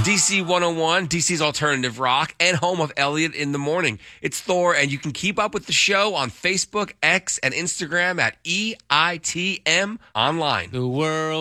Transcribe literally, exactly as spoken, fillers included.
D C one oh one, D C's alternative rock, and home of Elliot in the Morning. It's Thor, and you can keep up with the show on Facebook, X, and Instagram at E I T M Online. The world